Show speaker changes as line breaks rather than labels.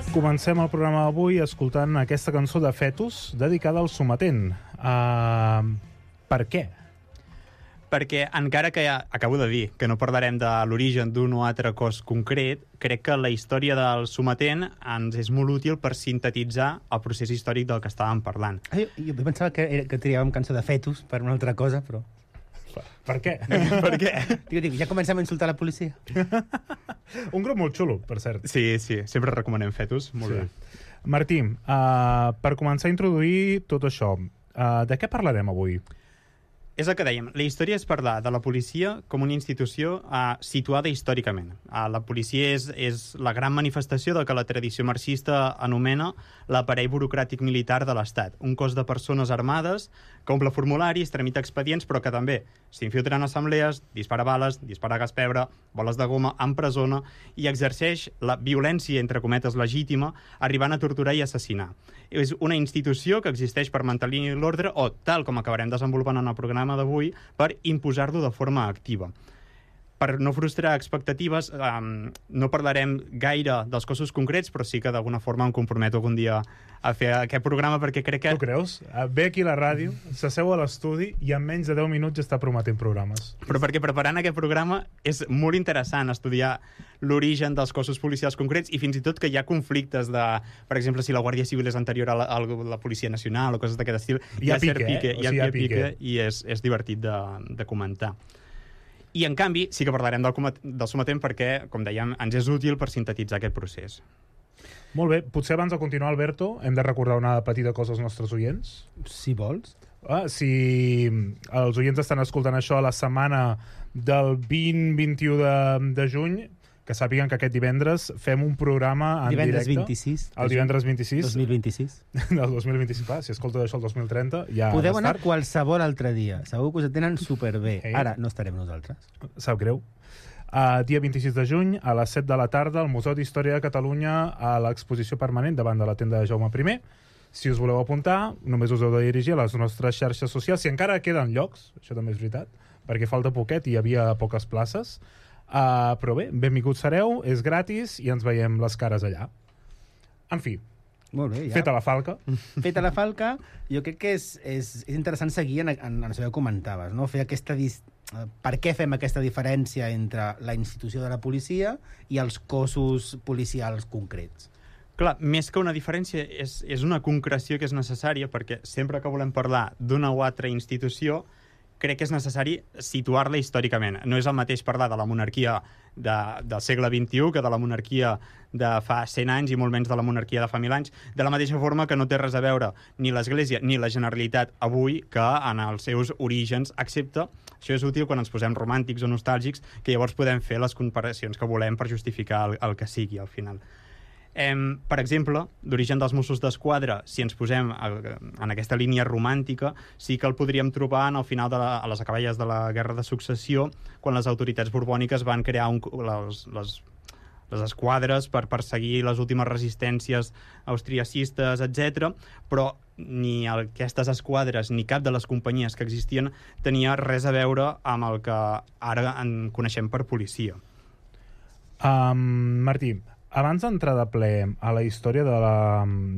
Comencem el programa d'avui escoltant aquesta cançó de Fetus dedicada al sometent. Per què?
Perquè encara que acabo de dir que no parlarem de l'origen d'un o altre cos concret, crec que la història del sometent ens és molt útil per sintetitzar el procés històric del que estàvem parlant.
Jo pensava que triàvem cançó de Fetus per una altra cosa, però...
Per què?
Per què?
Dic, ja comencem a insultar la policia.
Un grup molt xulo, per cert.
Sí, sempre recomanem Fetus. Molt bé.
Martí, per començar a introduir tot això, de què parlarem avui?
És el que dèiem, la història és parlar de la policia com una institució situada històricament. La policia és la gran manifestació del que la tradició marxista anomena l'aparell burocràtic militar de l'Estat. Un cos de persones armades que omple formularis, tramita expedients, però que també s'infiltra en assemblees, dispara bales, dispara gas pebre, boles de goma, empresona i exerceix la violència, entre cometes, legítima, arribant a torturar i assassinar. És una institució que existeix per mantenir l'ordre o, tal com acabarem desenvolupant en el programa d'avui, per imposar-lo de forma activa. Per no frustrar expectatives, no parlarem gaire dels cossos concrets, però sí que d'alguna forma em comprometo algun dia a fer aquest programa, perquè crec que...
Tu creus? Ve aquí a la ràdio, s'asseu a l'estudi i en menys de 10 minuts ja està prometent programes.
Però perquè preparant aquest programa és molt interessant estudiar l'origen dels cossos policials concrets i fins i tot que hi ha conflictes de, per exemple, si la Guàrdia Civil és anterior a la Policia Nacional o coses d'aquest estil.
Hi ha pique,
hi ha pique i és divertit de comentar. I, en canvi, sí que parlarem del sometent perquè, com dèiem, ens és útil per sintetitzar aquest procés.
Molt bé. Potser abans de continuar, Alberto, hem de recordar una petita cosa als nostres oients.
Si vols.
Si els oients estan escoltant això a la setmana del 20-21 de juny, que sàpiguen que aquest divendres fem un programa en
divendres
directe.
26.
El divendres 26.
2026.
Del 2026, clar, si escolteu això el 2030, ja...
Podeu anar qualsevol altre dia. Segur que us atenen superbé. Ara no estarem nosaltres.
Sap greu. Dia 26 de juny, a les 7 de la tarda, al Museu d'Història de Catalunya, a l'exposició permanent davant de la tenda de Jaume I. Si us voleu apuntar, només us heu de dirigir a les nostres xarxes socials. Si encara queden llocs, això també és veritat, perquè falta poquet i hi havia poques places. Però bé, benvinguts sereu, és gratis i ens veiem les cares allà. En fi,
molt bé, ja.
Feta la falca.
Feta la falca, jo crec que és interessant seguir en això que comentaves, no? Fer per què fem aquesta diferència entre la institució de la policia i els cossos policials concrets?
Clar, més que una diferència, és una concreció que és necessària, perquè sempre que volem parlar d'una o altra institució, crec que és necessari situar-la històricament. No és el mateix parlar de la monarquia del segle XXI que de la monarquia de fa 100 anys i molt menys de la monarquia de fa 1.000 anys, de la mateixa forma que no té res a veure ni l'Església ni la Generalitat avui que en els seus orígens, excepte, això és útil quan ens posem romàntics o nostàlgics, que llavors podem fer les comparacions que volem per justificar el que sigui al final. Per exemple, l'origen dels Mossos d'Esquadra, si ens posem en aquesta línia romàntica, sí que el podríem trobar al final a les acaballes de la Guerra de Successió, quan les autoritats borbòniques van crear les esquadres per perseguir les últimes resistències austriacistes, etc. Però ni aquestes esquadres ni cap de les companyies que existien tenia res a veure amb el que ara en coneixem per policia.
Martí, abans d'entrar de ple a la història de